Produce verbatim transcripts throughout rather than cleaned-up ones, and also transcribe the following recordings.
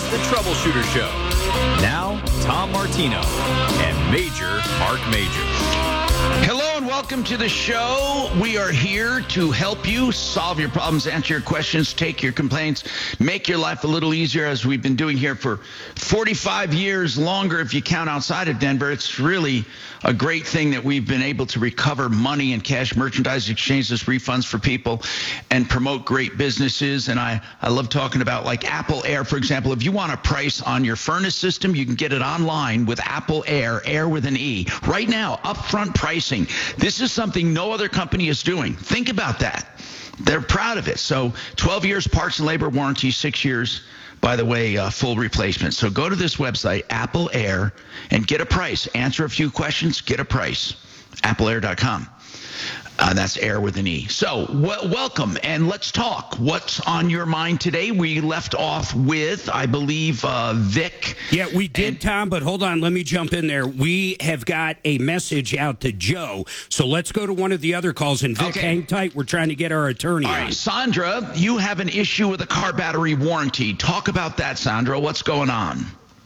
The Troubleshooter Show. Now, Tom Martino and Major Mark Major. Hello and welcome to the show. We are here to help you solve your problems, answer your questions, take your complaints, make your life a little easier, as we've been doing here for forty-five years, longer if you count outside of Denver. It's really a great thing that we've been able to recover money and cash merchandise, exchange those refunds for people, and promote great businesses. And I, I love talking about like Apple Air, for example. If you want a price on your furnace system, you can get it online with Apple Air, Air with an E. Right now, upfront pricing. This is something no other company is doing. Think about that. They're proud of it. So twelve years parts and labor warranty, six years, by the way, uh, full replacement. So go to this website, Apple Air, and get a price. Answer a few questions, get a price. Apple Air dot com. Uh, that's Air with an E. So w- welcome, and let's talk. What's on your mind today? We left off with, I believe, uh, Vic. Yeah, we did, and- Tom, but hold on. Let me jump in there. We have got a message out to Joe. So let's go to one of the other calls. And Vic, Okay. hang tight. We're trying to get our attorney All on. right, Sandra, you have an issue with a car battery warranty. Talk about that, Sandra. What's going on?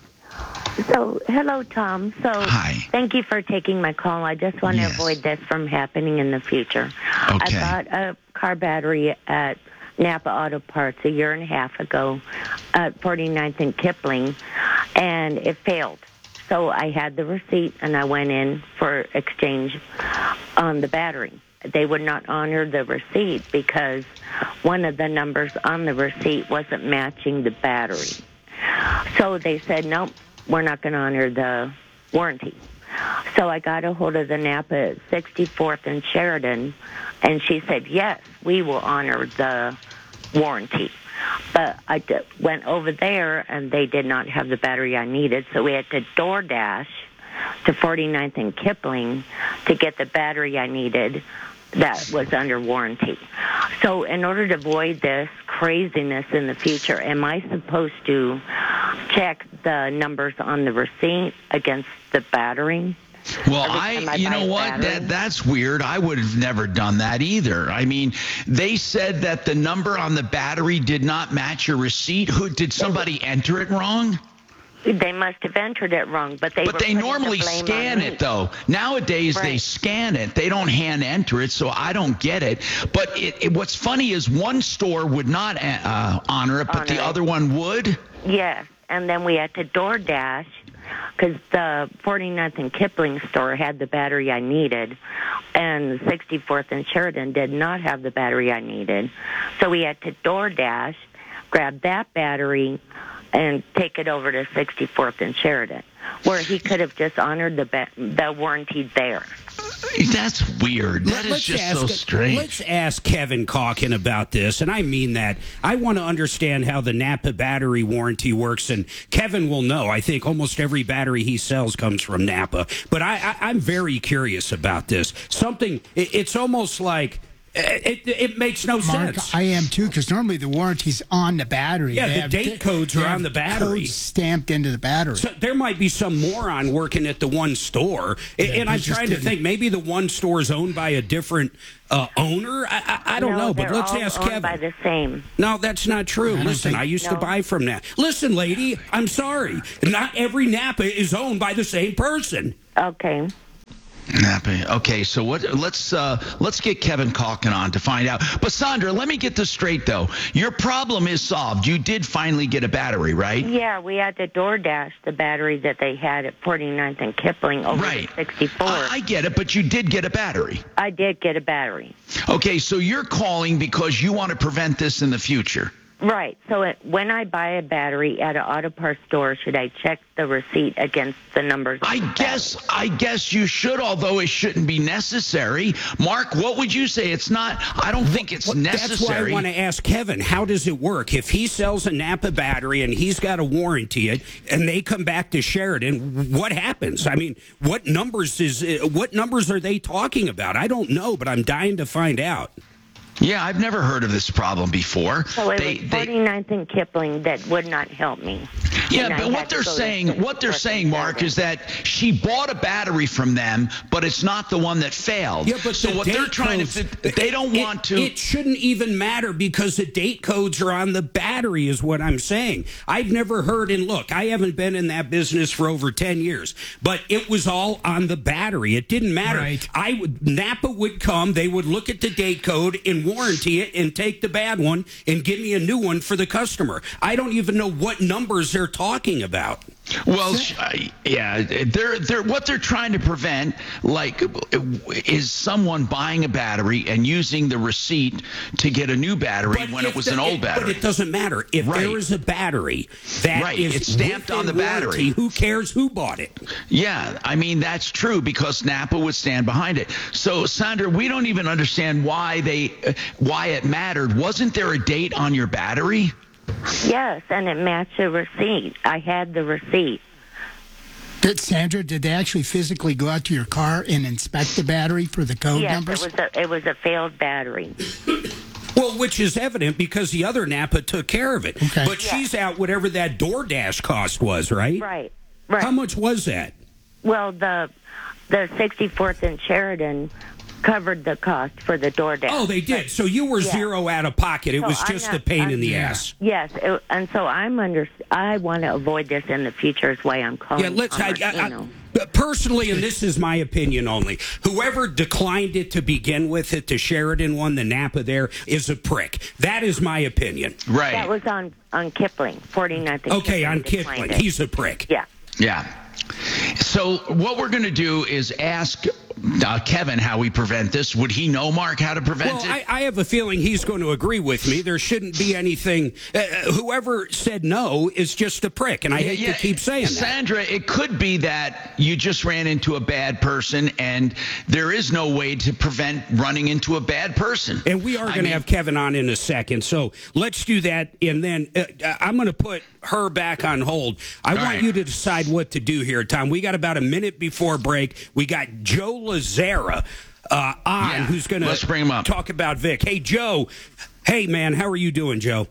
So, hello, Tom. So, Hi. thank you for taking my call. I just want Yes. to avoid this from happening in the future. Okay. I bought a car battery at Napa Auto Parts a year and a half ago at forty-ninth and Kipling, and it failed. So I had the receipt, and I went in for exchange on the battery. They would not honor the receipt because one of the numbers on the receipt wasn't matching the battery. So they said, nope, we're not going to honor the warranty. So I got a hold of the Napa at sixty-fourth and Sheridan, and she said, yes, we will honor the warranty. But I d- went over there, and they did not have the battery I needed, so we had to DoorDash to forty-ninth and Kipling to get the battery I needed that was under warranty. So in order to avoid this craziness in the future, am I supposed to check the numbers on the receipt against the battery? Well, Every I, time I you buy know a what? battery? That that's weird. I would have never done that either. I mean, they said that the number on the battery did not match your receipt. Who did somebody enter it wrong? They must have entered it wrong, but they But were they putting the normally blame scan on me. it, though. Nowadays, they Right. scan it. They don't hand enter it, so I don't get it. But it, it, what's funny is one store would not uh, honor it, but Honor the it. other one would. Yes, and then we had to DoorDash because the forty-ninth and Kipling store had the battery I needed, and the sixty-fourth and Sheridan did not have the battery I needed. So we had to DoorDash, grab that battery, and take it over to sixty-fourth and Sheridan, where he could have just honored the ba- the warranty there. That's weird. That is Let's just ask, so strange. Let's ask Kevin Calkin about this, and I mean that. I want to understand how the Napa battery warranty works, and Kevin will know. I think almost every battery he sells comes from Napa, but I, I, I'm very curious about this. Something, it, it's almost like it, it, it makes no Mark, sense. I am too, because normally the warranty's on the battery. Yeah, They the have date di- codes they are have on the battery. codes stamped into the battery. So there might be some moron working at the one store, and, Yeah, and I'm he just trying to didn't- think maybe the one store is owned by a different uh, owner. I, I, I don't no, know, but they're let's all ask owned Kevin. by the same. No, that's not true. don't Listen, think- I used to No. buy from Napa. Listen, lady, I'm sorry. Not every Napa is owned by the same person. Okay. Napa. Okay, so what? Let's uh, let's get Kevin Calkin on to find out. But Sandra, let me get this straight though. Your problem is solved. You did finally get a battery, right? Yeah, we had to DoorDash the battery that they had at forty-ninth and Kipling over Right. to sixty-four. I, I get it, but you did get a battery. I did get a battery. Okay, so you're calling because you want to prevent this in the future. Right. So it, when I buy a battery at an auto parts store, should I check the receipt against the numbers? on I the guess battery? I guess you should, although it shouldn't be necessary. Mark, what would you say? It's not. I don't think it's Well, that's why I necessary. want to ask Kevin, how does it work? If he sells a Napa battery and he's got to warranty it, and they come back to Sheridan, what happens? I mean, what numbers is uh, what numbers are they talking about? I don't know, but I'm dying to find out. Yeah, I've never heard of this problem before. So it They- was they- forty-ninth and Kipling that would not help me. Yeah, And I but had what to they're go to saying, what they're Fifth saying, and Mark, Saturday. is that she bought a battery from them, but it's not the one that failed. Yeah, but so the what date they're trying codes, to, fit- they don't it, want to. It shouldn't even matter because the date codes are on the battery, is what I'm saying. I've never heard, and look, I haven't been in that business for over ten years, but it was all on the battery. It didn't matter. Right. I would, Napa would come, they would look at the date code and warranty it and take the bad one and give me a new one for the customer. I don't even know what numbers they're talking about. Well, sh- I- yeah, they're they're what they're trying to prevent, like, is someone buying a battery and using the receipt to get a new battery But when it if was the- an old it- battery. But it doesn't matter. If Right. there is a battery that Right. is It's stamped on within the battery. warranty, who cares who bought it? Yeah, I mean, that's true because Napa would stand behind it. So, Sandra, we don't even understand why they, uh, why it mattered. Wasn't there a date on your battery? Yes, and it matched the receipt. I had the receipt. Did, Sandra, did they actually physically go out to your car and inspect the battery for the code yes, numbers? it was a it was a failed battery. Well, which is evident because the other Napa took care of it. Okay. But she's out whatever that DoorDash cost was, right? Right, right. How much was that? Well, the the sixty-fourth and Sheridan covered the cost for the DoorDash. Oh, they did. So you were Yeah. zero out of pocket. It So was I'm just not- a pain I'm- in the Yeah. ass. Yes, it, and so I'm under. I want to avoid this in the future. Is why I'm calling. Yeah, let's. I, Tom I, I, Martino. personally, and this is my opinion only, whoever declined it to begin with, it the Sheridan one, the Napa there, is a prick. That is my opinion. Right. That was on on Kipling, forty-ninth. and Okay, on declined Kipling, it. he's a prick. Yeah. Yeah. So what we're going to do is ask uh, Kevin how we prevent this. Would he know, Mark, how to prevent Well, it? I, I have a feeling he's going to agree with me. There shouldn't be anything. Uh, whoever said no is just a prick, and I hate to keep saying that. Sandra, it could be that you just ran into a bad person, and there is no way to prevent running into a bad person. And we are I going to mean- have Kevin on in a second, so let's do that. And then uh, I'm going to put her back on hold. I All want right. you to decide what to do here, Tom. We got about a minute before break. We got Joe Lazzara uh, on, Yeah, who's going let's bring him to up. talk about Vic. Hey, Joe. Hey, man, how are you doing, Joe?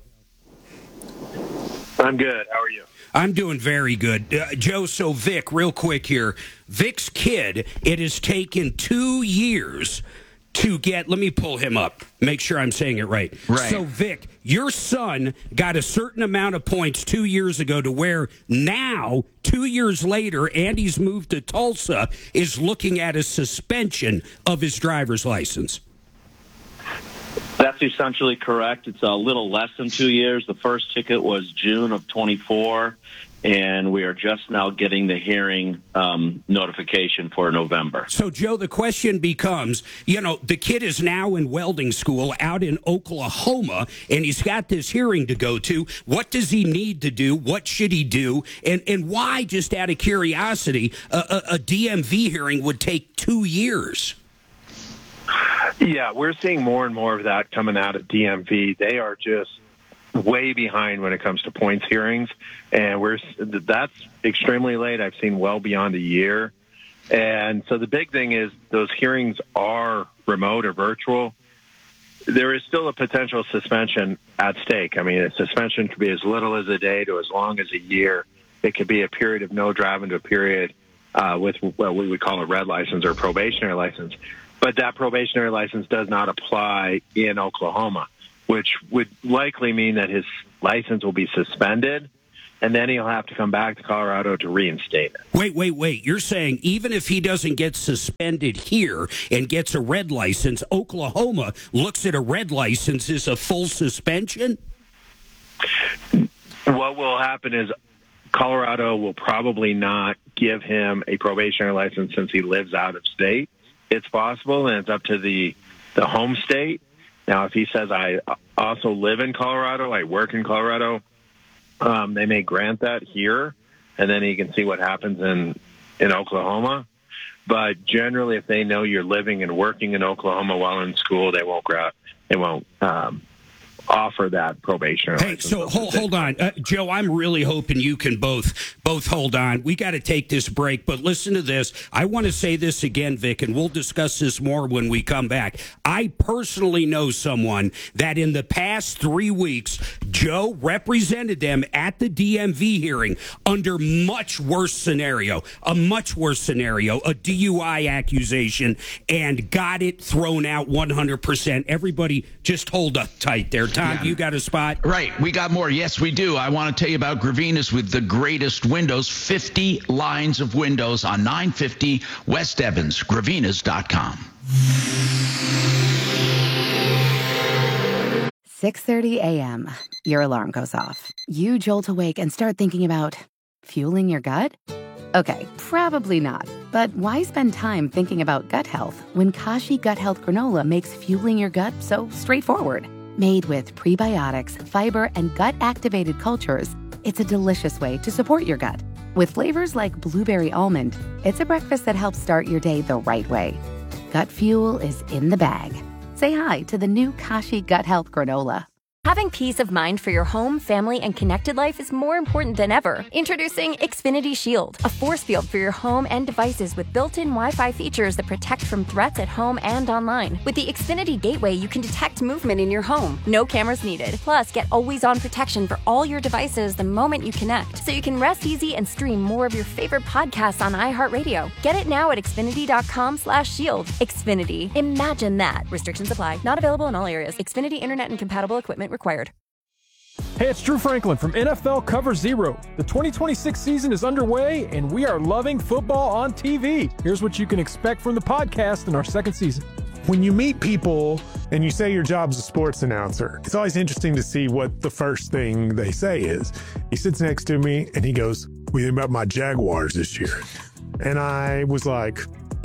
I'm good. How are you? I'm doing very good. Uh, Joe, so Vic, real quick here. Vic's kid, it has taken two years to get, let me pull him up, make sure I'm saying it right. Right. So, Vic, your son got a certain amount of points two years ago to where now, two years later, Andy's moved to Tulsa, is looking at a suspension of his driver's license. That's essentially correct. It's a little less than two years. The first ticket was June of twenty-four, and we are just now getting the hearing um, notification for November. So, Joe, the question becomes, you know, the kid is now in welding school out in Oklahoma, and he's got this hearing to go to. What does he need to do? What should he do? And and why, just out of curiosity, a, a, a D M V hearing would take two years? Yeah, we're seeing more and more of that coming out at D M V. They are just way behind when it comes to points hearings, and we're that's extremely late. I've seen well beyond a year. And so the big thing is those hearings are remote or virtual. There is still a potential suspension at stake. I mean, a suspension could be as little as a day to as long as a year. It could be a period of no driving to a period uh, with what we would call a red license or probationary license. But that probationary license does not apply in Oklahoma, which would likely mean that his license will be suspended, and then he'll have to come back to Colorado to reinstate it. Wait, wait, wait. You're saying even if he doesn't get suspended here and gets a red license, Oklahoma looks at a red license as a full suspension? What will happen is Colorado will probably not give him a probationary license since he lives out of state. It's possible, and it's up to the, the home state. Now, if he says, I also live in Colorado, I work in Colorado, um, they may grant that here, and then he can see what happens in, in Oklahoma. But generally, if they know you're living and working in Oklahoma while in school, they won't gra- they won't um, offer that probation. Hey, so hold, hold on. Uh, Joe, I'm really hoping you can both both hold on. We got to take this break, but listen to this. I want to say this again, Vic, and we'll discuss this more when we come back. I personally know someone that in the past three weeks, Joe represented them at the D M V hearing under much worse scenario, a much worse scenario, a D U I accusation, and got it thrown out one hundred percent. Everybody just hold up tight there. Tom, yeah. You got a spot? Right. We got more. Yes, we do. I want to tell you about Gravinas with the greatest windows, fifty lines of windows on nine fifty West Evans, gravinas dot com. six thirty a.m. Your alarm goes off. You jolt awake and start thinking about fueling your gut? Okay, probably not. But why spend time thinking about gut health when Kashi Gut Health Granola makes fueling your gut so straightforward? Made with prebiotics, fiber, and gut-activated cultures, it's a delicious way to support your gut. With flavors like blueberry almond, it's a breakfast that helps start your day the right way. Gut fuel is in the bag. Say hi to the new Kashi Gut Health Granola. Having peace of mind for your home, family, and connected life is more important than ever. Introducing Xfinity Shield, a force field for your home and devices with built-in Wi-Fi features that protect from threats at home and online. With the Xfinity Gateway, you can detect movement in your home. No cameras needed. Plus, get always-on protection for all your devices the moment you connect, so you can rest easy and stream more of your favorite podcasts on iHeartRadio. Get it now at xfinity.com slash shield. Xfinity. Imagine that. Restrictions apply. Not available in all areas. Xfinity Internet and compatible equipment required. Hey, it's Drew Franklin from N F L Cover Zero. The twenty twenty-six season is underway, and we are loving football on T V. Here's what you can expect from the podcast in our second season. When you meet people and you say your job's a sports announcer, it's always interesting to see what the first thing they say is. He sits next to me, and he goes, "What do you think about my Jaguars this year?" And I was like,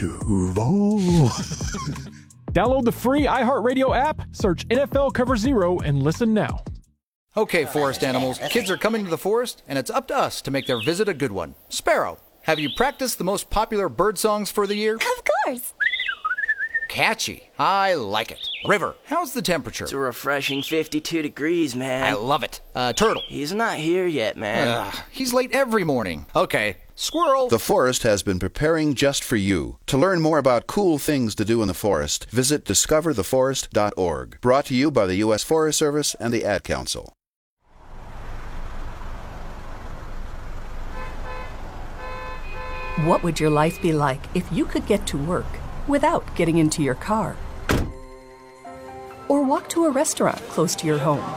Duval. Download the free iHeartRadio app, search N F L Cover Zero, and listen now. Okay, forest animals, kids are coming to the forest, and it's up to us to make their visit a good one. Sparrow, have you practiced the most popular bird songs for the year? Of course. Catchy. I like it. River, how's the temperature? It's a refreshing fifty-two degrees, man. I love it. Uh, Turtle. He's not here yet, man. Uh, he's late every morning. Okay. Squirrel. The forest has been preparing just for you. To learn more about cool things to do in the forest, visit discover the forest dot org. Brought to you by the U S Forest Service and the Ad Council. What would your life be like if you could get to work without getting into your car? Or walk to a restaurant close to your home?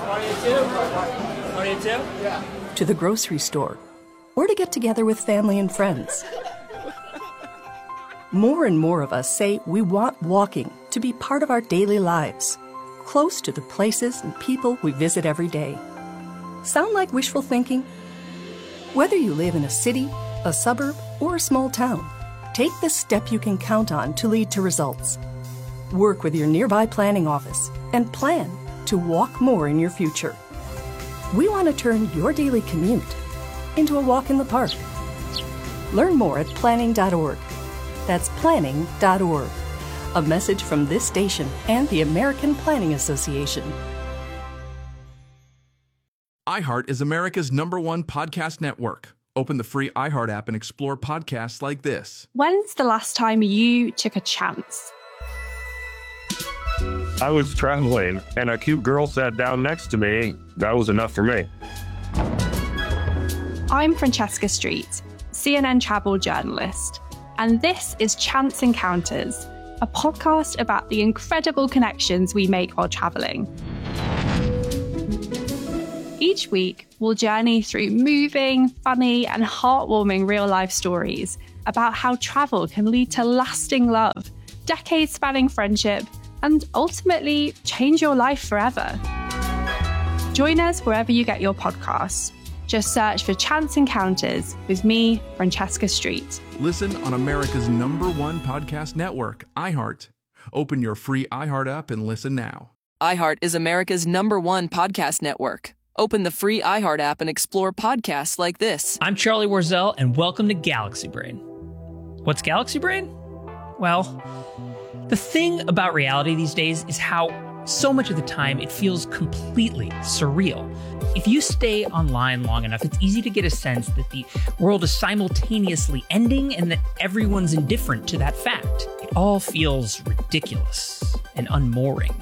To the grocery store? Or to get together with family and friends? More and more of us say we want walking to be part of our daily lives, close to the places and people we visit every day. Sound like wishful thinking? Whether you live in a city, a suburb, or a small town, take the step you can count on to lead to results. Work with your nearby planning office and plan to walk more in your future. We want to turn your daily commute into a walk in the park. Learn more at planning dot org. That's planning dot org. A message from this station and the American Planning Association. iHeart is America's number one podcast network. Open the free iHeart app and explore podcasts like this. When's the last time you took a chance? I was traveling and a cute girl sat down next to me. That was enough for me. I'm Francesca Street, C N N travel journalist, and this is Chance Encounters, a podcast about the incredible connections we make while traveling. Each week, we'll journey through moving, funny, and heartwarming real-life stories about how travel can lead to lasting love, decades-spanning friendship, and ultimately change your life forever. Join us wherever you get your podcasts. Just search for Chance Encounters with me, Francesca Street. Listen on America's number one podcast network, iHeart. Open your free iHeart app and listen now. iHeart is America's number one podcast network. Open the free iHeart app and explore podcasts like this. I'm Charlie Warzel, and welcome to Galaxy Brain. What's Galaxy Brain? Well, the thing about reality these days is how So much of the time, it feels completely surreal. If you stay online long enough, it's easy to get a sense that the world is simultaneously ending and that everyone's indifferent to that fact. It all feels ridiculous and unmooring.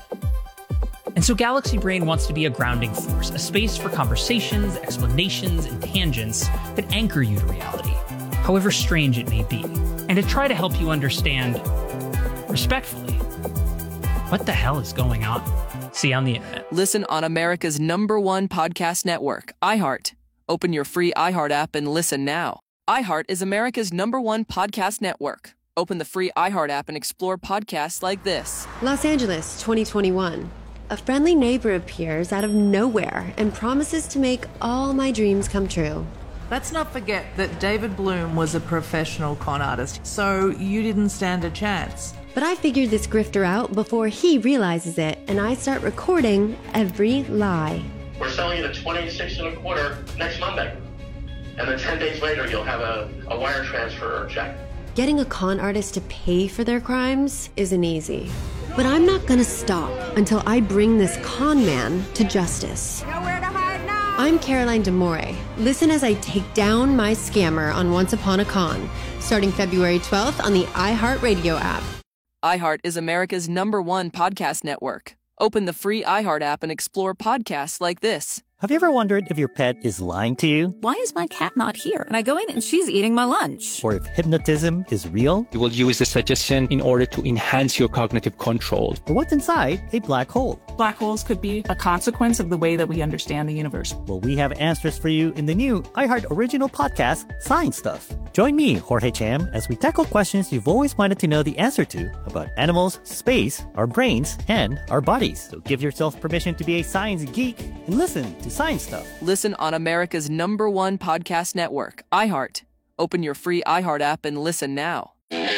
And so Galaxy Brain wants to be a grounding force, a space for conversations, explanations, and tangents that anchor you to reality, however strange it may be, and to try to help you understand, respectfully, what the hell is going on? See you on the internet. Listen on America's number one podcast network, iHeart. Open your free iHeart app and listen now. iHeart is America's number one podcast network. Open the free iHeart app and explore podcasts like this. Los Angeles, twenty twenty-one. A friendly neighbor appears out of nowhere and promises to make all my dreams come true. Let's not forget that David Bloom was a professional con artist, so you didn't stand a chance. But I figured this grifter out before he realizes it, and I start recording every lie. We're selling it at twenty-six and a quarter next Monday. And then ten days later, you'll have a, a wire transfer or check. Getting a con artist to pay for their crimes isn't easy. But I'm not gonna stop until I bring this con man to justice. Nowhere to hide now! I'm Caroline DeMore. Listen as I take down my scammer on Once Upon a Con, starting February twelfth on the iHeartRadio app. iHeart is America's number one podcast network. Open the free iHeart app and explore podcasts like this. Have you ever wondered if your pet is lying to you? Why is my cat not here? And I go in and she's eating my lunch. Or if hypnotism is real? You will use the suggestion in order to enhance your cognitive control. Or what's inside a black hole? Black holes could be a consequence of the way that we understand the universe. Well, we have answers for you in the new iHeart original podcast, Science Stuff. Join me, Jorge Cham, as we tackle questions you've always wanted to know the answer to about animals, space, our brains, and our bodies. So give yourself permission to be a science geek and listen to Science Stuff. Listen on America's number one podcast network, iHeart. Open your free iHeart app and listen now.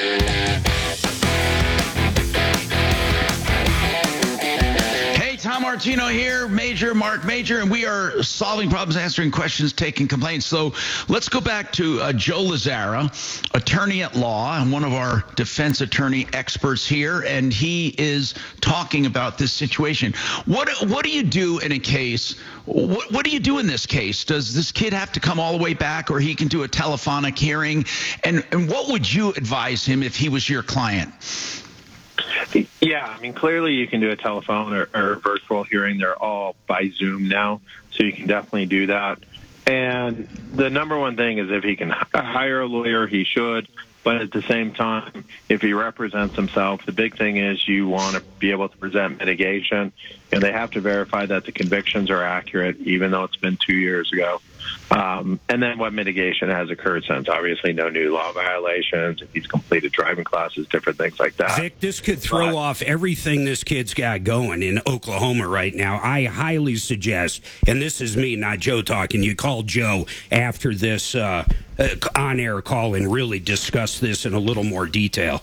Tom Martino here, Major, Mark Major, and we are solving problems, answering questions, taking complaints. So let's go back to uh, Joe Lazzara, attorney at law, and one of our defense attorney experts here, and he is talking about this situation. What what do you do in a case? What, what do you do in this case? Does this kid have to come all the way back, or he can do a telephonic hearing? And, and what would you advise him if he was your client? Yeah, I mean, clearly you can do a telephone or, or virtual hearing. They're all by Zoom now, so you can definitely do that. And the number one thing is if he can hire a lawyer, he should. But at the same time, if he represents himself, the big thing is you want to be able to present mitigation. And they have to verify that the convictions are accurate, even though it's been two years ago. Um, and then what mitigation has occurred since. Obviously, no new law violations, if he's completed driving classes, different things like that. Vic, this could throw but, off everything this kid's got going in Oklahoma right now. I highly suggest, and this is me, not Joe talking, you call Joe after this uh, uh, on-air call and really discuss this in a little more detail.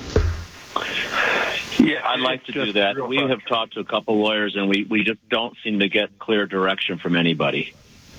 Yeah, I'd like to do that. We have talked to a couple lawyers, and we, we just don't seem to get clear direction from anybody.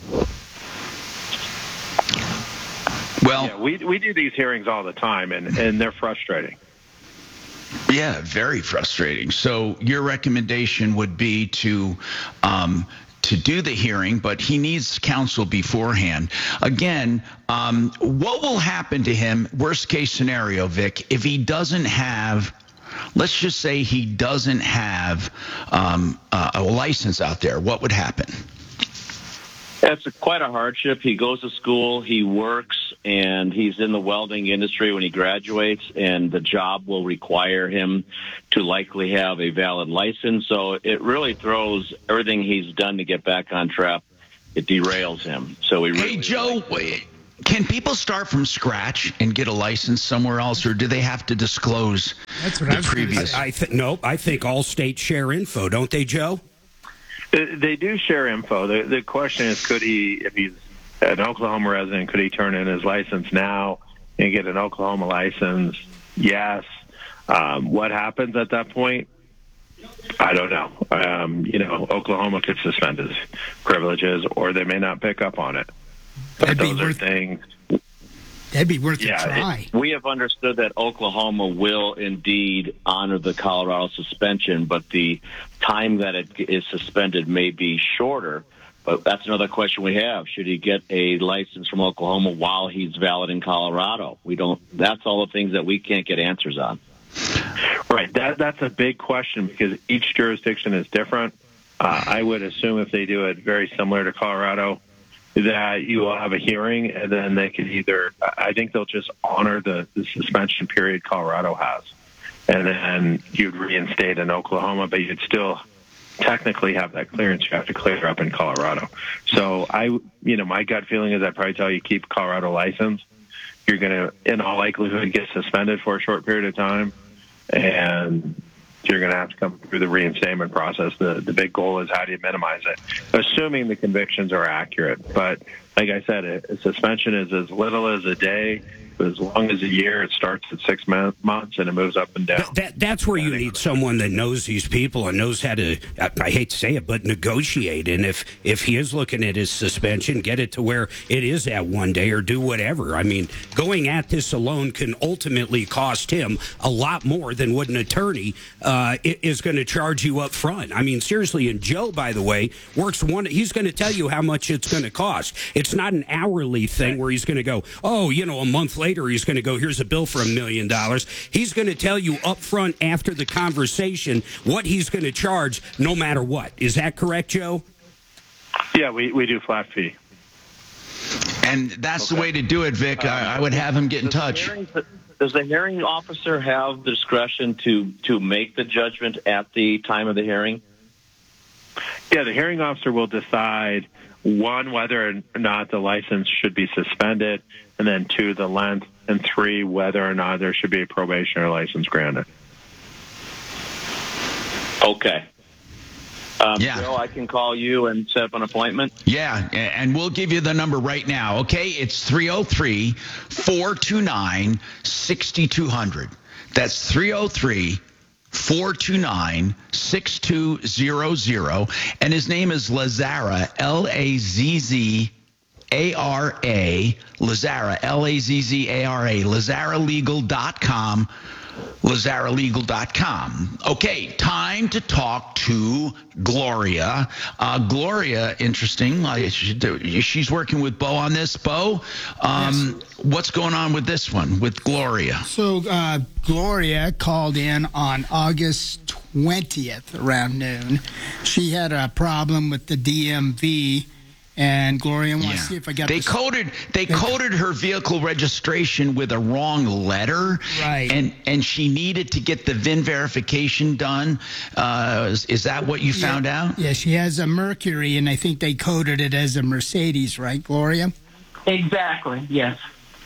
Well, yeah, we we do these hearings all the time, and, and they're frustrating. Yeah, very frustrating. So your recommendation would be to um, to do the hearing, but he needs counsel beforehand. Again, um, what will happen to him, worst case scenario, Vic, if he doesn't have, let's just say he doesn't have um, uh, a license out there, what would happen? That's a, quite a hardship. He goes to school, he works, and he's in the welding industry when he graduates, and the job will require him to likely have a valid license. So it really throws everything he's done to get back on track. It derails him. So we really Hey, Joe, like can people start from scratch and get a license somewhere else, or do they have to disclose That's what the I was previous? I th- nope, I think all states share info, don't they, Joe? They do share info. The, the question is, could he, if he's an Oklahoma resident, could he turn in his license now and get an Oklahoma license? Yes. Um, what happens at that point? I don't know. Um, you know, Oklahoma could suspend his privileges, or they may not pick up on it. But That'd be those are worth- things. That'd be worth yeah, a try. It, we have understood that Oklahoma will indeed honor the Colorado suspension, but the time that it is suspended may be shorter. But that's another question we have. Should he get a license from Oklahoma while he's valid in Colorado? We don't. That's all the things that we can't get answers on. Right. That that's a big question because each jurisdiction is different. Uh, I would assume if they do it very similar to Colorado, that you will have a hearing, and then they could either. I think they'll just honor the, the suspension period Colorado has, and then you'd reinstate in Oklahoma, but you'd still technically have that clearance. You have to clear up in Colorado. So I, you know, my gut feeling is I'd probably tell you keep Colorado license. You're going to, in all likelihood, get suspended for a short period of time, and you're going to have to come through the reinstatement process. The the big goal is how do you minimize it, assuming the convictions are accurate. But like I said, a, a suspension is as little as a day. As long as a year, it starts at six months and it moves up and down. That, that, that's where you need someone that knows these people and knows how to, I, I hate to say it, but negotiate. And if, if he is looking at his suspension, get it to where it is at one day or do whatever. I mean, going at this alone can ultimately cost him a lot more than what an attorney uh, is going to charge you up front. I mean, seriously, and Joe, by the way, works one, he's going to tell you how much it's going to cost. It's not an hourly thing where he's going to go, oh, you know, a month later, Later, he's going to go, here's a bill for a million dollars. He's going to tell you up front after the conversation what he's going to charge no matter what. Is that correct, Joe? Yeah, we, we do flat fee. And that's okay. The way to do it, Vic. Uh, I, I would have him get in touch. The hearing, does the hearing officer have the discretion to, to make the judgment at the time of the hearing? Yeah, the hearing officer will decide, one, whether or not the license should be suspended, and then two, the length, and three, whether or not there should be a probationary license granted. Okay. Um, yeah. Joe, I can call you and set up an appointment? Yeah, and we'll give you the number right now, okay? It's three oh three, four two nine, six two zero zero. That's three oh three, four two nine, six two zero zero. And his name is Lazzara, L A Z Z A R A, Lazzara, L A Z Z A R A, Lazzara Legal dot com, Lazzara Legal dot com. Okay, time to talk to Gloria. Uh, Gloria, interesting. Uh, she's working with Bo on this. Bo, um, yes. What's going on with this one, with Gloria? So uh, Gloria called in on August twentieth around noon. She had a problem with the D M V. And Gloria wants yeah. to see if I got they this. coded they, they coded her vehicle registration with a wrong letter, right? And and she needed to get the V I N verification done. Uh, is, is that what you yeah. found out? Yeah, she has a Mercury, and I think they coded it as a Mercedes, right, Gloria? Exactly. Yes.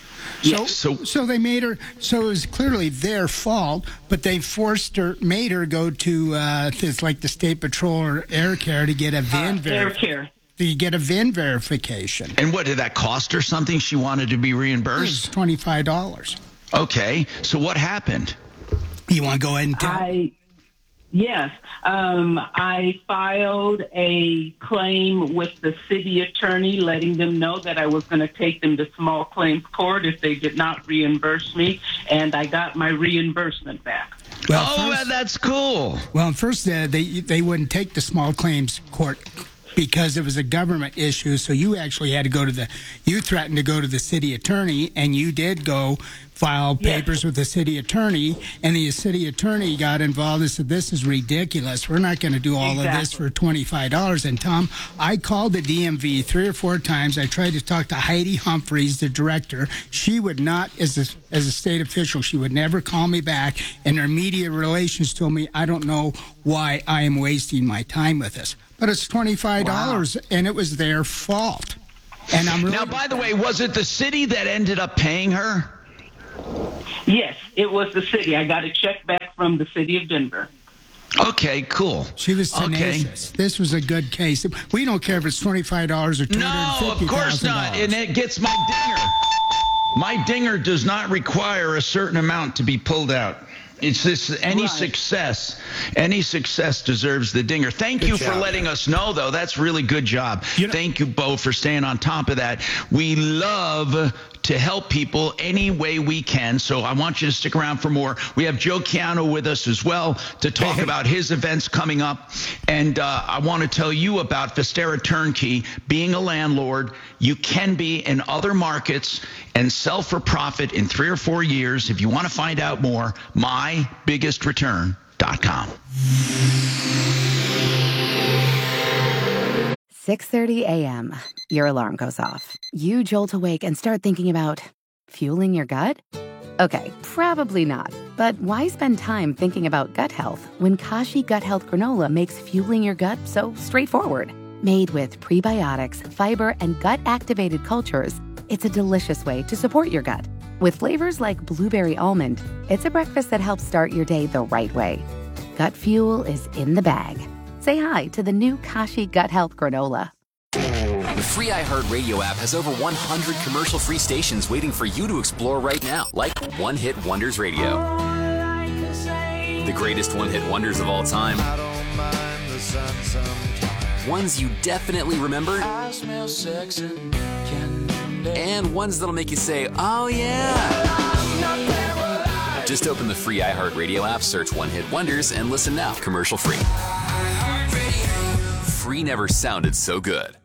So, so, so they made her. So it was clearly their fault, but they forced her, made her go to uh, it's like the State Patrol or Air Care to get a V I N uh, verification. Air Care. You get a V I N verification. And what, did that cost her something? She wanted to be reimbursed? It's twenty-five dollars. Okay. So what happened? You want to go ahead and tell? I, yes. Um, I filed a claim with the city attorney letting them know that I was going to take them to small claims court if they did not reimburse me, and I got my reimbursement back. Well, oh, first, that's cool. Well, first, uh, they, they wouldn't take the small claims court because it was a government issue, so you actually had to go to the, you threatened to go to the city attorney, and you did go file papers yes. with the city attorney, and the city attorney got involved and said, this is ridiculous. We're not going to do all exactly. of this for twenty-five dollars. And, Tom, I called the D M V three or four times. I tried to talk to Heidi Humphreys, the director. She would not, as a, as a state official, she would never call me back, and her media relations told me, I don't know why I am wasting my time with this. But it's twenty-five dollars, wow. and it was their fault. And I'm really now, by the way, was it the city that ended up paying her? Yes, it was the city. I got a check back from the city of Denver. Okay, cool. She was tenacious. Okay. This was a good case. We don't care if it's twenty-five dollars or two hundred fifty thousand dollars. No, of course not. And it gets my dinger. My dinger does not require a certain amount to be pulled out. It's this, any Right. success, any success deserves the dinger. Thank Good you job. for letting us know, though. That's really good job. You know, Thank you, Bo, for staying on top of that. We love to help people any way we can, so I want you to stick around for more. We have Joe Chiano with us as well to talk about his events coming up. And uh, I want to tell you about Vistara Turnkey. Being a landlord, you can be in other markets and sell for profit in three or four years. If you want to find out more, my biggest return dot com. six thirty a.m. Your alarm goes off. You jolt awake and start thinking about fueling your gut? Okay, probably not. But why spend time thinking about gut health when Kashi Gut Health Granola makes fueling your gut so straightforward? Made with prebiotics, fiber, and gut-activated cultures, it's a delicious way to support your gut. With flavors like blueberry almond, it's a breakfast that helps start your day the right way. Gut fuel is in the bag. Say hi to the new Kashi Gut Health Granola. The free iHeartRadio app has over one hundred commercial-free stations waiting for you to explore right now, like One Hit Wonders Radio. The greatest one-hit wonders of all time. Ones you definitely remember. And ones that'll make you say, oh yeah. Just open the free iHeartRadio app, search One Hit Wonders, and listen now, commercial-free. Free never sounded so good.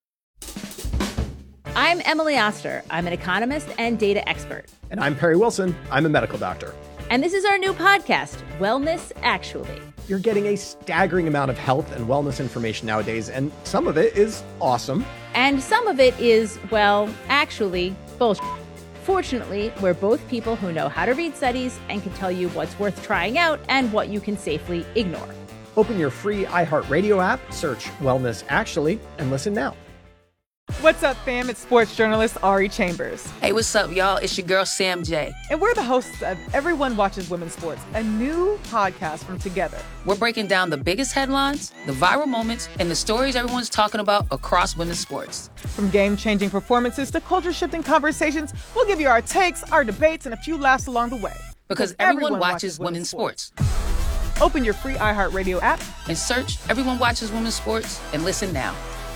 I'm Emily Oster. I'm an economist and data expert. And I'm Perry Wilson. I'm a medical doctor. And this is our new podcast, Wellness Actually. You're getting a staggering amount of health and wellness information nowadays, and some of it is awesome. And some of it is, well, actually, bullshit. Fortunately, we're both people who know how to read studies and can tell you what's worth trying out and what you can safely ignore. Open your free iHeartRadio app, search Wellness Actually, and listen now. What's up, fam? It's sports journalist Ari Chambers. Hey, what's up, y'all? It's your girl, Sam J. And we're the hosts of Everyone Watches Women's Sports, a new podcast from Together. We're breaking down the biggest headlines, the viral moments, and the stories everyone's talking about across women's sports. From game-changing performances to culture-shifting conversations, we'll give you our takes, our debates, and a few laughs along the way. Because everyone, everyone watches, watches women's sports. sports. Open your free iHeartRadio app and search Everyone Watches Women's Sports and listen now.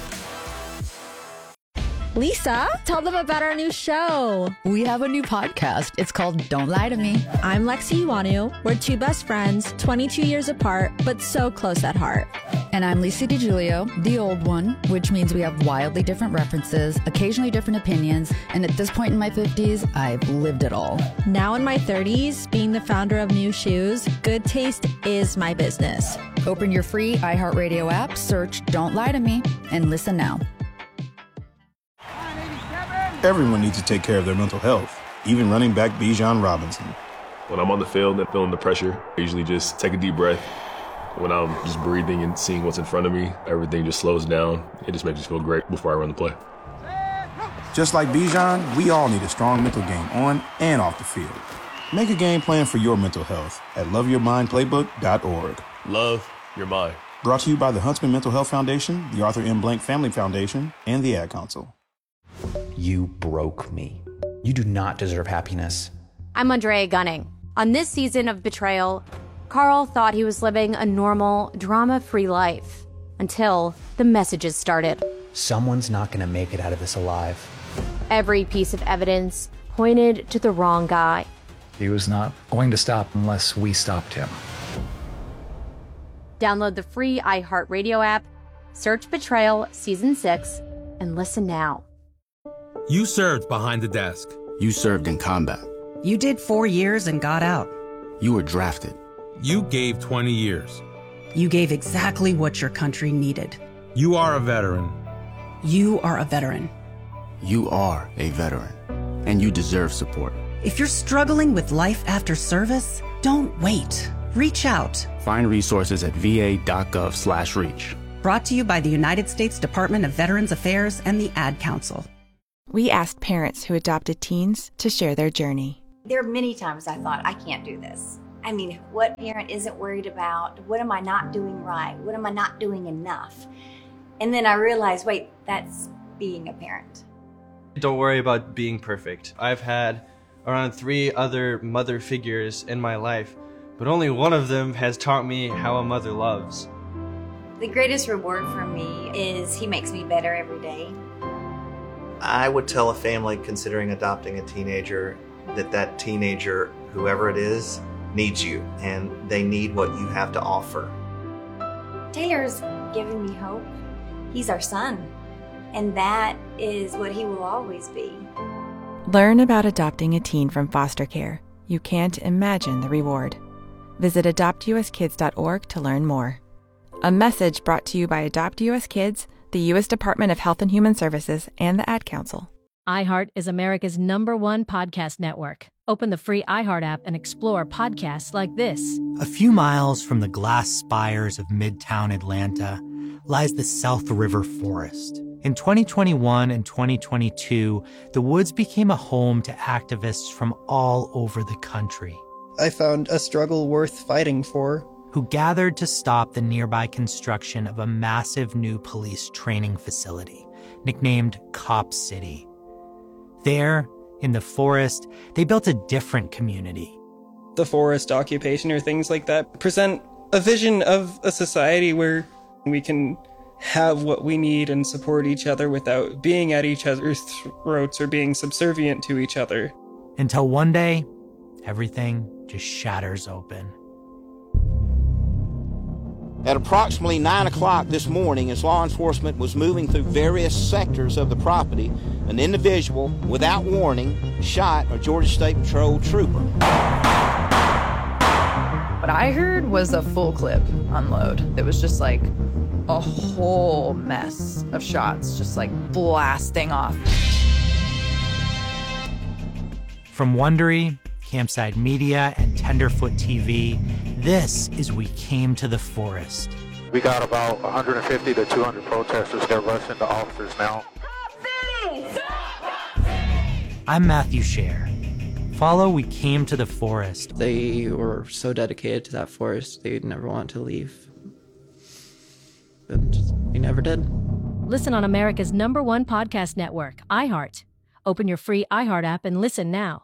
Lisa, tell them about our new show. We have a new podcast. It's called Don't Lie to Me. I'm Lexi Iwanu. We're two best friends, twenty-two years apart, but so close at heart. And I'm Lisa DiGiulio, the old one, which means we have wildly different references, occasionally different opinions, and at this point in my fifties, I've lived it all. Now in my thirties, being the founder of New Shoes, good taste is my business. Open your free iHeartRadio app, search Don't Lie to Me, and listen now. Everyone needs to take care of their mental health, even running back Bijan Robinson. When I'm on the field and feeling the pressure, I usually just take a deep breath. When I'm just breathing and seeing what's in front of me, everything just slows down. It just makes me feel great before I run the play. Just like Bijan, we all need a strong mental game on and off the field. Make a game plan for your mental health at love your mind playbook dot org. Love your mind. Brought to you by the Huntsman Mental Health Foundation, the Arthur M. Blank Family Foundation, and the Ad Council. You broke me. You do not deserve happiness. I'm Andrea Gunning. On this season of Betrayal, Carl thought he was living a normal, drama-free life until the messages started. Someone's not going to make it out of this alive. Every piece of evidence pointed to the wrong guy. He was not going to stop unless we stopped him. Download the free iHeartRadio app, search Betrayal Season six, and listen now. You served behind the desk. You served in combat. You did four years and got out. You were drafted. You gave twenty years. You gave exactly what your country needed. You are a veteran. You are a veteran. You are a veteran, and you deserve support. If you're struggling with life after service, don't wait. Reach out. Find resources at v a dot gov slash reach. Brought to you by the United States Department of Veterans Affairs and the Ad Council. We asked parents who adopted teens to share their journey. There are many times I thought, I can't do this. I mean, what parent isn't worried about? What am I not doing right? What am I not doing enough? And then I realized, wait, that's being a parent. Don't worry about being perfect. I've had around three other mother figures in my life but only one of them has taught me how a mother loves. The greatest reward for me is he makes me better every day. I would tell a family considering adopting a teenager that that teenager, whoever it is, needs you, and they need what you have to offer. Taylor's given me hope. He's our son, and that is what he will always be. Learn about adopting a teen from foster care. You can't imagine the reward. Visit adopt u s kids dot org to learn more. A message brought to you by Adopt U S Kids, the U S Department of Health and Human Services, and the Ad Council. iHeart is America's number one podcast network. Open the free iHeart app and explore podcasts like this. A few miles from the glass spires of Midtown Atlanta lies the South River Forest. In twenty twenty-one and twenty twenty-two, the woods became a home to activists from all over the country. I found a struggle worth fighting for. Who gathered to stop the nearby construction of a massive new police training facility, nicknamed Cop City. There, in the forest, they built a different community. The forest occupation or things like that present a vision of a society where we can have what we need and support each other without being at each other's throats or being subservient to each other. Until one day, everything just shatters open. At approximately nine o'clock this morning, as law enforcement was moving through various sectors of the property, an individual, without warning, shot a Georgia State Patrol trooper. What I heard was a full clip unload. It was just like a whole mess of shots, just like blasting off. From Wondery, Campside Media, and Tenderfoot T V, this is We Came to the Forest. We got about one hundred fifty to two hundred protesters that rush into officers now. I'm Matthew Scher. Follow We Came to the Forest. They were so dedicated to that forest, they'd never want to leave. But just, we never did. Listen on America's number one podcast network, iHeart. Open your free iHeart app and listen now.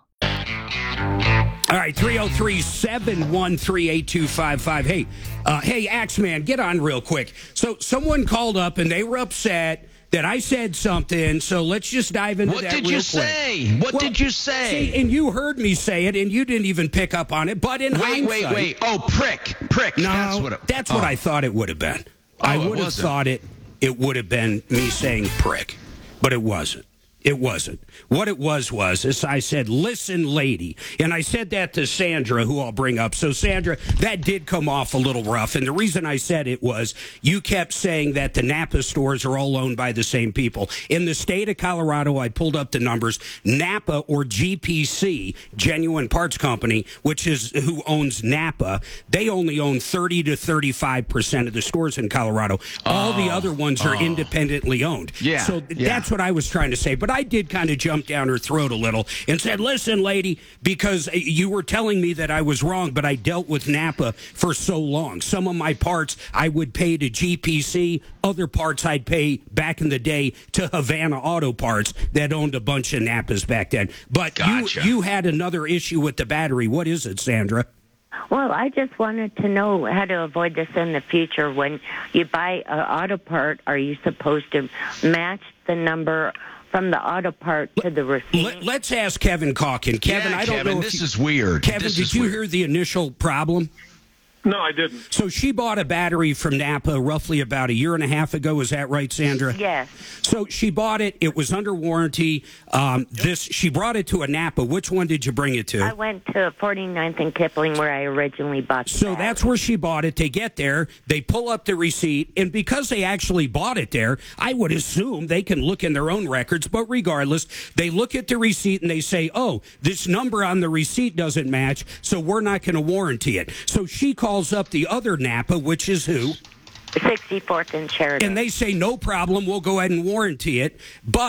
All right, three oh three, seven one three, eight two five five. Hey, uh, hey, Axeman, get on real quick. So someone called up and they were upset that I said something, so let's just dive into what that real quick. What did you say? What well, did you say? See, and you heard me say it, and you didn't even pick up on it, but in wait, hindsight... Wait, wait, wait. Oh, prick, prick. No, that's what, it, that's oh. what I thought it would have been. Oh, I would have thought it, it would have been me saying prick, but it wasn't. It wasn't. What it was was, is I said, listen, lady. And I said that to Sandra, who I'll bring up. So, Sandra, that did come off a little rough. And the reason I said it was you kept saying that the Napa stores are all owned by the same people. In the state of Colorado, I pulled up the numbers. Napa, or G P C, Genuine Parts Company, which is who owns Napa, they only own thirty to thirty-five percent of the stores in Colorado. Oh, all the other ones are oh. independently owned. Yeah, so yeah. that's what I was trying to say. But I did kind of jump down her throat a little and said, listen, lady, because you were telling me that I was wrong, but I dealt with Napa for so long. Some of my parts I would pay to G P C. Other parts I'd pay back in the day to Havana Auto Parts that owned a bunch of Napas back then. But gotcha. you, you had another issue with the battery. What is it, Sandra? Well, I just wanted to know how to avoid this in the future. When you buy an auto part, are you supposed to match the number from the auto part to the receipt? Let's ask Kevin Calkin. Kevin, yeah, I don't Kevin, know if this you, is weird. Kevin, this did you weird. hear the initial problem? No, I didn't. So she bought a battery from Napa roughly about a year and a half ago. Is that right, Sandra? Yes. So she bought it. It was under warranty. Um, this she brought it to a Napa. Which one did you bring it to? I went to forty-ninth and Kipling, where I originally bought the So battery. that's where she bought it. They get there. They pull up the receipt. And because they actually bought it there, I would assume they can look in their own records. But regardless, they look at the receipt and they say, oh, this number on the receipt doesn't match, so we're not going to warranty it. So she calls up the other Napa, which is who? sixty-fourth and Sheridan. And they say, no problem, we'll go ahead and warranty it. But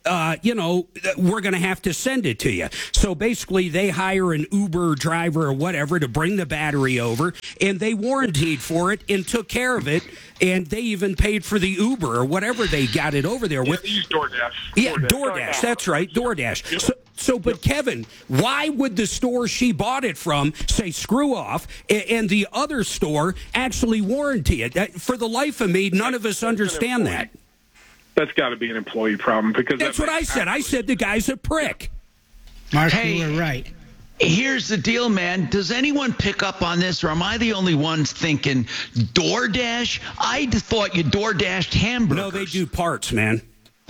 uh, you know, we're going to have to send it to you. So basically, they hire an Uber driver or whatever to bring the battery over, and they warrantied for it and took care of it, and they even paid for the Uber or whatever they got it over there with. Yeah, use DoorDash. Yeah, DoorDash. DoorDash. That's right, DoorDash. So, so, but Kevin, why would the store she bought it from say screw off, and, and the other store actually warranty it? That, for the life of me, none of us understand that. That's got to be an employee problem because that's that what I said. I said the guy's a prick. Mark, Hey. you were right. Here's the deal, man. Does anyone pick up on this, or am I the only one thinking DoorDash? I thought you DoorDashed hamburgers. No, they do parts, man.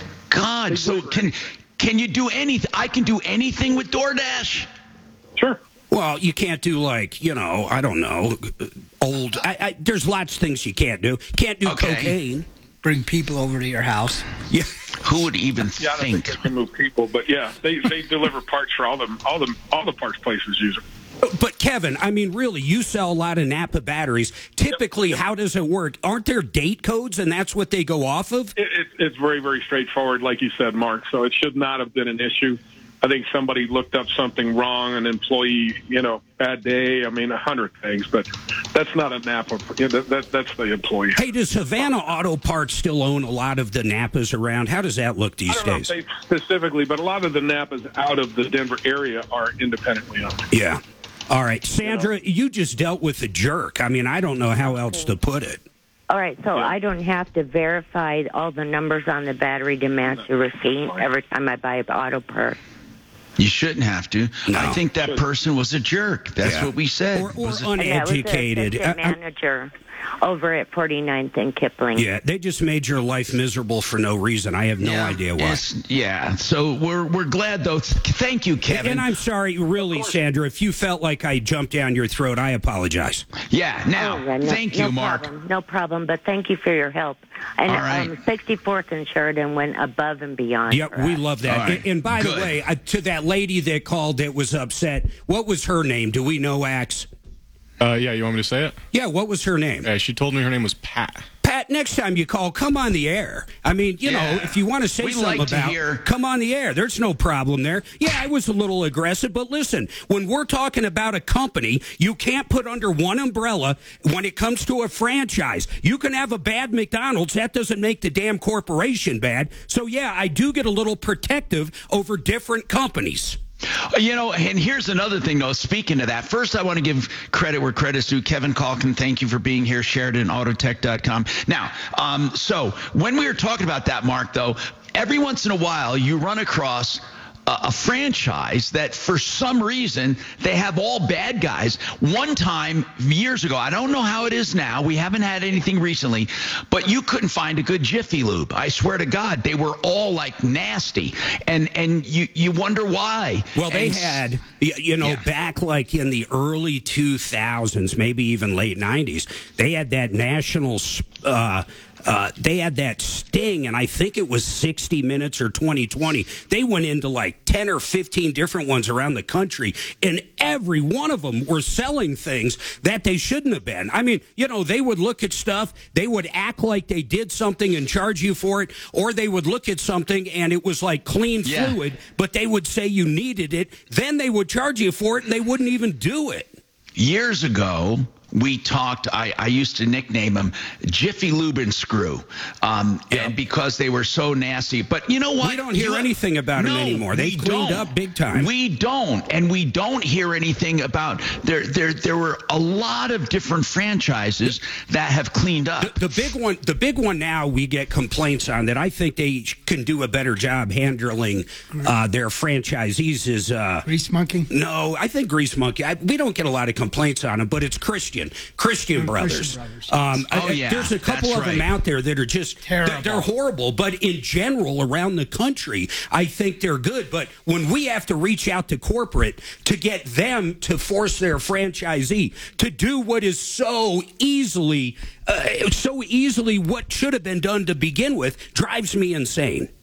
God, so can can you do anything? I can do anything with DoorDash? Sure. Well, you can't do like, you know, I don't know, old. I, I, there's lots of things you can't do. Can't do Okay. cocaine. Bring people over to your house. Yeah. Who would even Yeah, I don't think think? they can move people, but yeah, they, they deliver parts for all the all the all the parts places use them. But Kevin, I mean, really, you sell a lot of Napa batteries. Typically, how does it work? Aren't there date codes, and that's what they go off of? It, it, it's very very straightforward, like you said, Mark. So it should not have been an issue. I think somebody looked up something wrong, an employee, you know, bad day. I mean, a hundred things, but that's not a Napa. You know, that, that that's the employee. Hey, does Havana Auto Parts still own a lot of the Napas around? How does that look these I don't days? know if they specifically, but a lot of the Napas out of the Denver area are independently owned. Yeah. All right, Sandra, you just dealt with a jerk. I mean, I don't know how else to put it. All right, so I don't have to verify all the numbers on the battery to match the receipt every time I buy an auto part. You shouldn't have to. No. I think that person was a jerk. That's Yeah. what we said. Or, or Was it- uneducated. Yeah, it was the Uh, uh, assistant manager over at forty-ninth and Kipling. yeah, they just made your life miserable for no reason. I have no Yeah. idea why. Yes, yeah. So we're we're glad though. Th- Thank you, Kevin. And I'm sorry, really, Sandra, if you felt like I jumped down your throat, I apologize. yeah. Now, Oh, yeah, no, thank no you, Mark. Problem, no problem, but thank you for your help. And All right. um, sixty-fourth and Sheridan went above and beyond. Yep, for we us. love that. All right. And, and by Good. the way, uh, to that lady that called that was upset, what was her name? Do we know, Axe? Uh, yeah, you want me to say it? Yeah, what was her name? Yeah, she told me her name was Pat. Pat, next time you call, come on the air. I mean, you Yeah. know, if you want to say We something like to about, hear- come on the air. There's no problem there. Yeah, I was a little aggressive, but listen, when we're talking about a company, you can't put under one umbrella when it comes to a franchise. You can have a bad McDonald's. That doesn't make the damn corporation bad. So, yeah, I do get a little protective over different companies. You know, and here's another thing, though. Speaking of that, first I want to give credit where credit's due. Kevin Calkin, thank you for being here. Sheridan Autotech dot com. Now, um, so when we were talking about that, Mark, though, every once in a while you run across a, a franchise that for some reason they have all bad guys. One time, years ago, I don't know how it is now. We haven't had anything recently, but you couldn't find a good Jiffy Lube. I swear to God, they were all like nasty, and and you you wonder why. Well, they And- had, y- you know, Yeah. back like in the early two thousands, maybe even late nineties, they had that national, uh, uh, they had that sting, and I think it was sixty minutes or twenty twenty. They went into like ten or fifteen different ones around the country, and every one of them were selling things that they shouldn't have been. I mean, you know, they would look at stuff, they would act like they did something and charge you for it, or they would look at something and it was like clean Yeah. fluid, but they would say you needed it. Then they would charge you for it, and they wouldn't even do it. Years ago, we talked, I, I used to nickname them Jiffy Lube and Screw, um, and because they were so nasty. But you know what? We don't hear You- anything about them No, anymore. They we cleaned don't. up big time. We don't, and we don't hear anything about there. There, there were a lot of different franchises that have cleaned up. The, the big one, the big one now we get complaints on that I think they can do a better job handling uh, their franchisees is uh, Grease Monkey? No, I think Grease Monkey. I, we don't get a lot of complaints on them, but it's Christian, Christian Oh, Brothers. Christian Brothers. Um, Oh, I- yeah, there's a couple that's of them right. out there that are just Terrible. They're, they're horrible. But in general, around the country, I think they're good. But when we have to reach out to corporate to get them to force their franchisee to do what is so easily, uh, so easily what should have been done to begin with, drives me insane.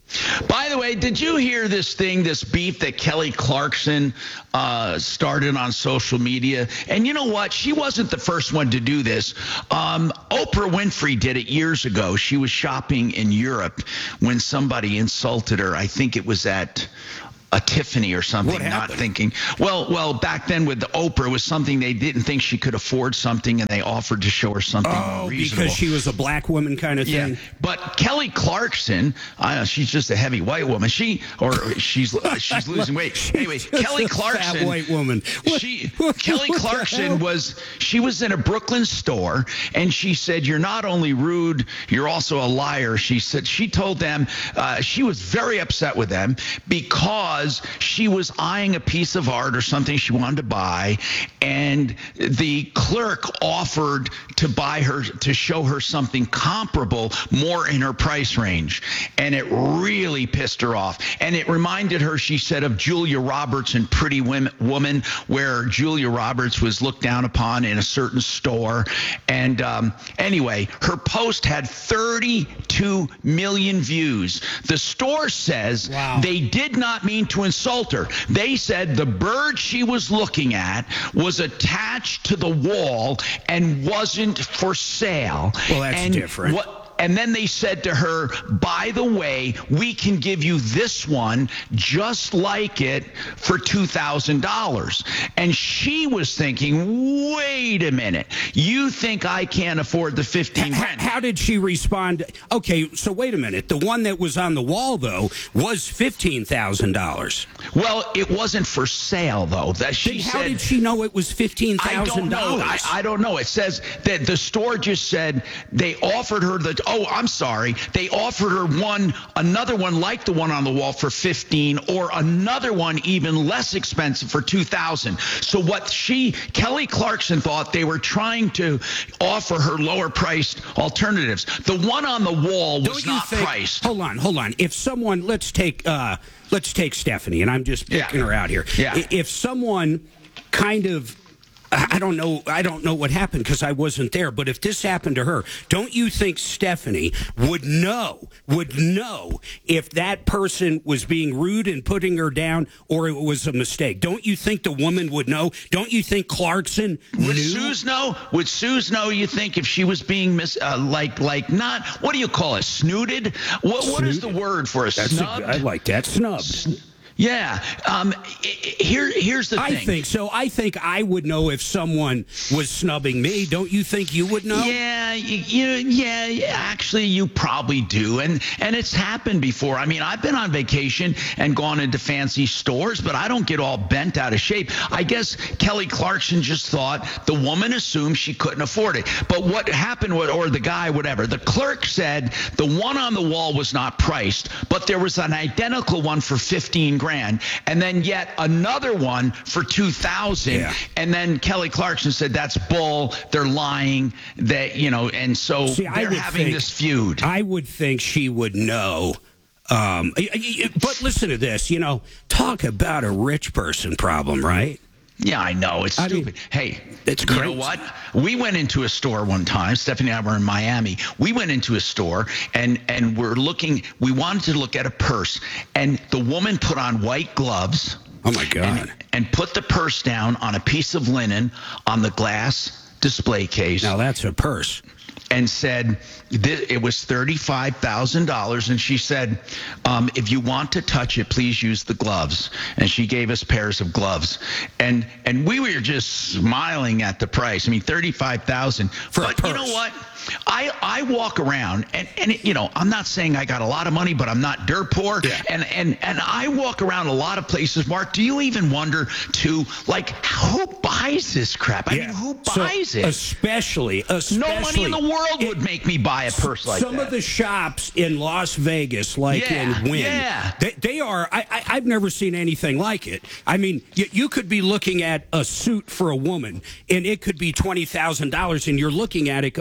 By the way, did you hear this thing, this beef that Kelly Clarkson uh, started on social media? And you know what? She wasn't the first one to do this. Um, Oprah Winfrey did it years ago. She was shopping in Europe when somebody insulted her. I think it was at a Tiffany or something, not thinking. Well, well, back then with the Oprah, it was something they didn't think she could afford something, and they offered to show her something oh, reasonable. Because she was a black woman kind of thing? Yeah, but Kelly Clarkson, I know, she's just a heavy white woman. She, or she's she's losing weight. Anyway, Kelly Clarkson. Fat white woman. What, she, what, Kelly what Clarkson was, she was in a Brooklyn store, and she said, "You're not only rude, you're also a liar." She said, she told them, uh, she was very upset with them because she was eyeing a piece of art or something she wanted to buy, and the clerk offered to buy her, to show her something comparable, more in her price range. And it really pissed her off. And it reminded her, she said, of Julia Roberts in Pretty Woman, where Julia Roberts was looked down upon in a certain store. And um, anyway, her post had thirty-two million views. The store says wow. they did not mean to insult her. They said the bird she was looking at was attached to the wall and wasn't for sale. Well, that's and different. What, and then they said to her, by the way, we can give you this one just like it for two thousand dollars. And she was thinking, wait a minute, you think I can't afford the fifteen grand? How, how did she respond? Okay, so wait a minute. The one that was on the wall, though, was fifteen thousand dollars. Well, it wasn't for sale, though. That she How said, did she know it was fifteen thousand dollars? I, I don't know. It says that the store just said they offered her the, oh, I'm sorry, they offered her one, another one like the one on the wall for fifteen, or another one even less expensive for two thousand. So what she, Kelly Clarkson, thought they were trying to offer her lower priced alternatives. The one on the wall was Don't you not think, priced. Hold on, hold on. If someone, let's take, uh, let's take Stephanie, and I'm just picking Yeah. her out here. Yeah. If someone kind of, I don't know. I don't know what happened because I wasn't there. But if this happened to her, don't you think Stephanie would know, would know if that person was being rude and putting her down or it was a mistake? Don't you think the woman would know? Don't you think Clarkson knew? Would Suze know? Would Suze know, you think, if she was being mis, uh, like, like not, what do you call it, snooted? What, what is the word for a That's snub? a, I like that, snubbed. Yeah. Um, here, here's the I thing. I think so. I think I would know if someone was snubbing me. Don't you think you would know? Yeah, you, you, yeah, yeah. Actually, you probably do, and and it's happened before. I mean, I've been on vacation and gone into fancy stores, but I don't get all bent out of shape. I guess Kelly Clarkson just thought the woman assumed she couldn't afford it. But what happened, or the guy, whatever, the clerk said the one on the wall was not priced, but there was an identical one for fifteen grand. Grand, and then yet another one for two thousand. Yeah. And then Kelly Clarkson said that's bull. They're lying. That you know, and so See, they're having think, this feud. I would think she would know. Um, but listen to this. You know, talk about a rich person problem, right? Yeah, I know. It's I stupid. mean, hey, it's you crazy. know what? We went into a store one time. Stephanie and I were in Miami. We went into a store, and, and we're looking. We wanted to look at a purse, and the woman put on white gloves. Oh, my God. And, and put the purse down on a piece of linen on the glass display case. Now, that's a purse. And said it was thirty-five thousand dollars. And she said, um, if you want to touch it, please use the gloves. And she gave us pairs of gloves. And and we were just smiling at the price. I mean, thirty-five thousand dollars. For but a purse. You know what? I, I walk around, and, and it, you know, I'm not saying I got a lot of money, but I'm not dirt poor. Yeah. And, and, and I walk around a lot of places. Mark, do you even wonder, too, like, who buys this crap? I yeah. mean, who so buys it? Especially, especially. No money in the world it, would make me buy a purse like some that. Some of the shops in Las Vegas, like yeah, in Wynn, yeah. they, they are, I, I, I've never seen anything like it. I mean, you, you could be looking at a suit for a woman, and it could be twenty thousand dollars, and you're looking at it going,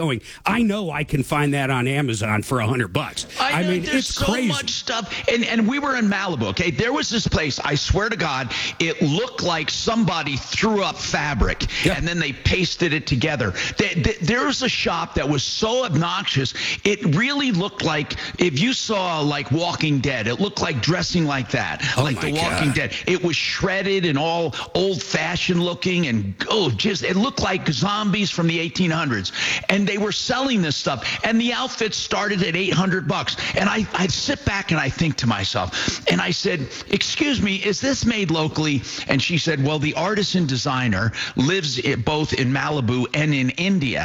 I know I can find that on Amazon for a hundred bucks. I, know, mean, there's it's so crazy. much stuff. And, and we were in Malibu, okay? There was this place, I swear to God, it looked like somebody threw up fabric yep. and then they pasted it together. There, there, there was a shop that was so obnoxious, it really looked like, if you saw like Walking Dead, it looked like dressing like that, oh like The Walking God. Dead. It was shredded and all old-fashioned looking, and oh, just it looked like zombies from the eighteen hundreds. And they were selling this stuff, and the outfits started at eight hundred bucks. And I, I sit back and I think to myself, and I said, excuse me, is this made locally? And she said, well, the artisan designer lives both in Malibu and in India.